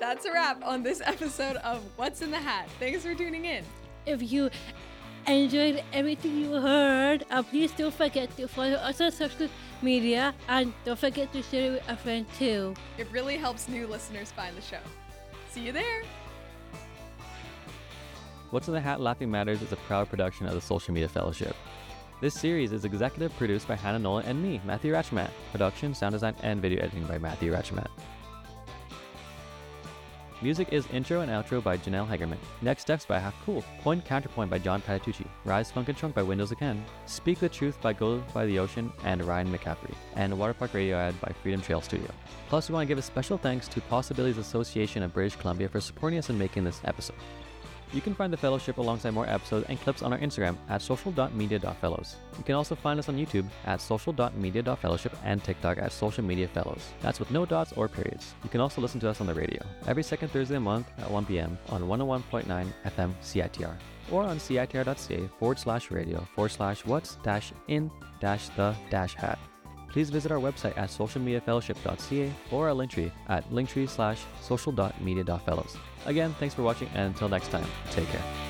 That's a wrap on this episode of What's in the Hat. Thanks for tuning in. If you enjoyed everything you heard, please don't forget to follow us on social media and don't forget to share it with a friend too. It really helps new listeners find the show. See you there. What's in the Hat Laughing Matters is a proud production of the Social Media Fellowship. This series is executive produced by Hannah Nolan and me, Matthew Ratchamat. Production, sound design, and video editing by Matthew Ratchamat. Music is intro and outro by Janelle Hagerman. Next Steps by Half Cool. Point Counterpoint by John Patitucci. Rise Funk and Trunk by Windows Again. Speak the Truth by Go by the Ocean and Ryan McCaffrey. And Waterpark Radio Ad by Freedom Trail Studio. Plus, we want to give a special thanks to Possibilities Association of British Columbia for supporting us in making this episode. You can find the fellowship alongside more episodes and clips on our Instagram at social.media.fellows. You can also find us on YouTube at social.media.fellowship and TikTok at socialmediafellows. That's with no dots or periods. You can also listen to us on the radio every second Thursday of the month at 1 p.m. on 101.9 FM CITR or on citr.ca/radio/what's-in-the-hat. Please visit our website at socialmediafellowship.ca or our linktree at linktree/social.media.fellows. Again, thanks for watching, and until next time, take care.